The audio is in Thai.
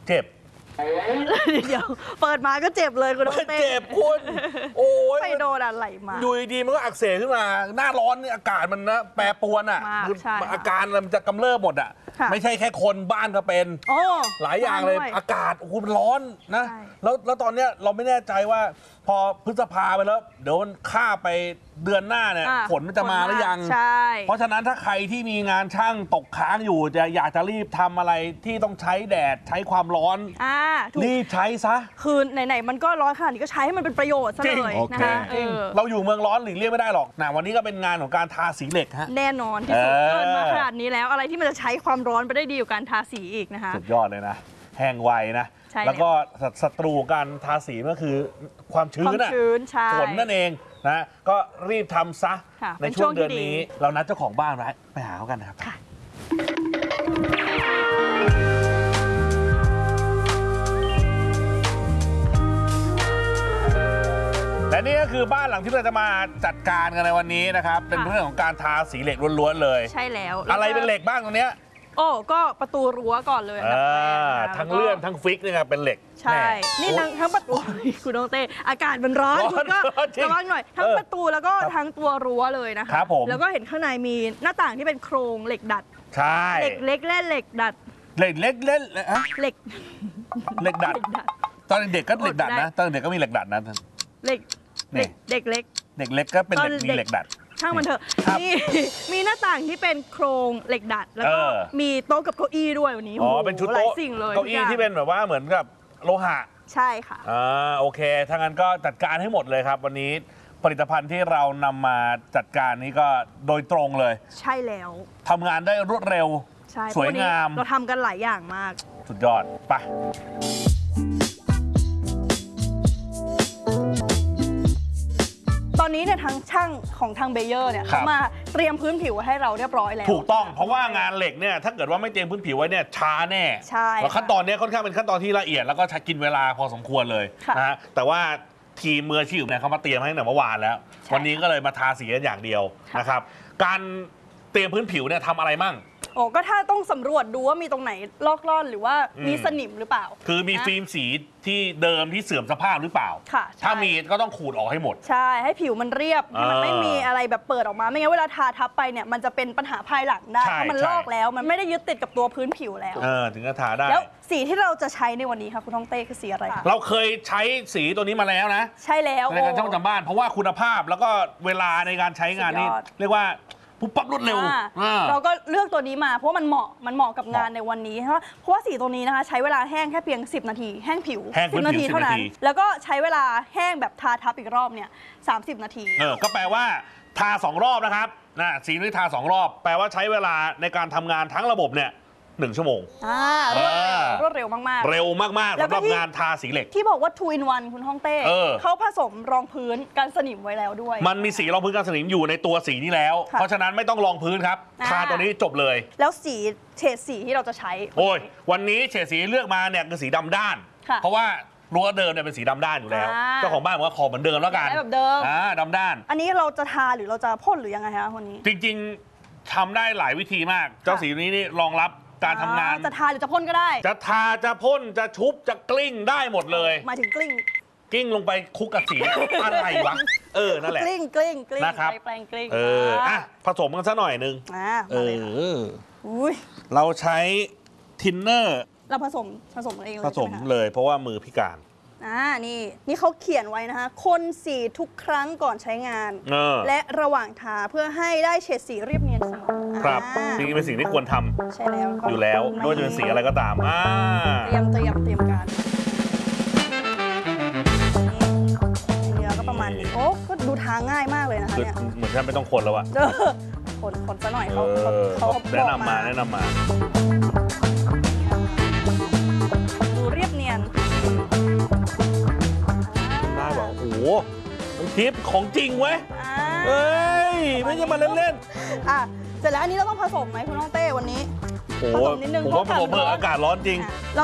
เจ็บเดี๋ยวเปิดมาก็เจ็บเลยคุณเต้เจ็บคุณโอ้ยไปโดนอะไรมาอยู่ดีๆมันก็อักเสบขึ้นมาหน้าร้อนนี่อากาศมันนะแปรปรวนอ่ะอาการมันจะกำเริบหมดอ่ะไม่ใช่แค่คนบ้านก็เป็นหลายอย่างเลยอากาศโอ้โหมันร้อนนะแล้วตอนเนี้ยเราไม่แน่ใจว่าพอพฤษภาไปแล้วเดี๋ยวมันข้าไปเดือนหน้าเนี่ยฝนมันจะมาหรือยังเพราะฉะนั้นถ้าใครที่มีงานช่างตกค้างอยู่จะอยากจะรีบทำอะไรที่ต้องใช้แดดใช้ความร้อนรีบใช้ซะคือไหนๆมันก็ร้อนขนาดนี้ก็ใช้ให้มันเป็นประโยชน์ซะเลยนะคะเราอยู่เมืองร้อนหลีกเลี่ยงไม่ได้หรอกนะวันนี้ก็เป็นงานของการทาสีเหล็กฮะแน่นอนที่สุดเกินมาขนาดนี้แล้วอะไรที่มันจะใช้ความร้อนไปได้ดีกว่าการทาสีอีกนะคะสุดยอดเลยนะแห้งไวนะแล้วก็ศัตรูการทาสีก็คือความชื้นฝนนั่นเองนะก็รีบทำซะในช่วงเดือนนี้เรานัดเจ้าของบ้านไว้ไปหาเขากันนะครับและนี่ก็คือบ้านหลังที่เราจะมาจัดการกันในวันนี้นะครับเป็นเรื่องของการทาสีเหล็กล้วนๆเลยใช่แล้วอะไรเป็นเหล็กบ้างตรงเนี้ยก็ประตูรั้วก่อนเลยทั้งเลื่อนทั้งฟิกนี่ครับเป็นเหล็กใช่นี่ทั้งประตูคุณน้องเต้อากาศมันร้อนคุณก็ระวังหน่อยทั้งประตูแล้วก็ทั้งตัวรั้วเลยนะคะแล้วก็เห็นข้างในมีหน้าต่างที่เป็นโครงเหล็กดัดใช่เหล็กเล็กและเหล็กดัดเหล็กเล็กเล่นเหล็กดัดตอนเด็กก็เหล็กดัดนะตอนเด็กก็มีเหล็กดัดนะเด็กเล็กเด็กเล็กก็เป็นมีเหล็กดัดช่างมันเถอะมีหน้าต่างที่เป็นโครงเหล็กดัดแล้วก็มีโต๊ะกับเก้าอี้ด้วยวันนี้เป็นชุดโต๊ะเก้าอี้ที่เป็นแบบว่าเหมือนกับโลหะใช่ค่ะโอเคถ้างั้นก็จัดการให้หมดเลยครับวันนี้ผลิตภัณฑ์ที่เรานำมาจัดการนี้ก็โดยตรงเลยใช่แล้วทำงานได้รวดเร็วสวยงามเราทำกันหลายอย่างมากสุดยอดไปตอนนี้เนี่ยทางช่างของทางเบเยอร์เนี่ยเขามาเตรียมพื้นผิวให้เราเรียบร้อยแล้วถูกต้องเพราะว่างานเหล็กเนี่ยถ้าเกิดว่าไม่เตรียมพื้นผิวไว้เนี่ยช้าแน่ใช่แล้วขั้นตอนนี้ค่อนข้างเป็นขั้นตอนที่ละเอียดแล้วก็ใช้กินเวลาพอสมควรเลยนะฮะแต่ว่าทีมมืออาชีพเนี่ยเขามาเตรียมให้ตั้งแต่เมื่อวานแล้ววันนี้ก็เลยมาทาสีกันอย่างเดียวนะครับการเตรียมพื้นผิวเนี่ยทำอะไรมั่งก็ถ้าต้องสำรวจดูว่ามีตรงไหนลอกล่อนหรือว่ามีสนิมหรือเปล่าคือมีฟิล์มสีที่เดิมที่เสื่อมสภาพหรือเปล่าถ้ามีก็ต้องขูดออกให้หมดใช่ให้ผิวมันเรียบให้มันไม่มีอะไรแบบเปิดออกมาไม่งั้นเวลาทาทับไปเนี่ยมันจะเป็นปัญหาภายหลังได้เพราะมันลอกแล้วมันไม่ได้ยึดติดกับตัวพื้นผิวแล้วถึงจะทาได้แล้วสีที่เราจะใช้ในวันนี้ค่ะคุณทองเต้คือสีอะไรเราเคยใช้สีตัวนี้มาแล้วนะใช่แล้วในการช่างประจำบ้านเพราะว่าคุณภาพแล้วก็เวลาในการใช้งานนี่เรียกว่าปุ๊บปั๊บรวดเร็วเราก็เลือกตัวนี้มาเพราะมันเหมาะกับงานในวันนี้เพราะว่าสีตัวนี้นะคะใช้เวลาแห้งแค่เพียง10 นาทีแห้งผิว10 นาทีเท่านั้นแล้วก็ใช้เวลาแห้งแบบทาทับอีกรอบเนี่ย30 นาทีก็แปลว่าทา2 รอบนะครับสีนี้ทา2 รอบแปลว่าใช้เวลาในการทำงานทั้งระบบเนี่ย1 ชั่วโมงรวดเร็วมากๆเร็วมากๆสำหรับงานทาสีเหล็กที่บอกว่า 2 in 1 คุณฮ่องเต้เขาผสมรองพื้นกันสนิมไว้แล้วด้วยมันมีสีรองพื้นกันสนิมอยู่ในตัวสีนี้แล้วเพราะฉะนั้นไม่ต้องรองพื้นครับทาตัวนี้จบเลยแล้วสีเฉดสีที่เราจะใช้วันนี้เฉดสีเลือกมาเนี่ยคือสีดำด้านเพราะว่ารั้วเดิมเนี่ยเป็นสีดำด้านอยู่แล้วเจ้าของบ้านบอกว่าขอเหมือนเดิมแล้วกันแบบเดิมดำด้านอันนี้เราจะทาหรือเราจะพ่นหรือยังไงคะวันนี้จริงๆทำได้หลายวิธีมากเจ้าสีนี้นี่รองรับการทำงานจะทาหรือจะพ่นก็ได้จะทาจะพ่นจะชุบจะกลิ้งได้หมดเลยมาถึงกลิ้งลงไปคุกกับสีอะไรวะนั่นแหละกลิ้งนะครับแปลงกลิ้งผสมกันซะหน่อยนึงเราใช้ทินเนอร์เราผสมเองเลยผสมเลยเพราะว่ามือพิการนี่เขาเขียนไว้นะคะคนสีทุกครั้งก่อนใช้งานและระหว่างทาเพื่อให้ได้เฉดสีเรียบเนียนสวยครับนี่เป็นสิ่งที่ควรทำใช่แล้วอยู่แล้วไม่ว่าจะเป็นสีอะไรก็ตามเตรียมการนี่ก็ประมาณนี้ก็ดูทาง่ายมากเลยนะคะเนี่ยเหมือนแทบไม่ต้องคนแล้วอะคนซะหน่อยเขาแนะนำมาดูเรียบเนียนได้บอกโอ้โหทิปของจริงเว้ยไม่ใช่มาเล่นเสร็จแล้วอันนี้เราต้องผสมไหมคุณน้องเต้วันนี้ผสมนิดนึงเพราะว่าอากาศร้อนจริง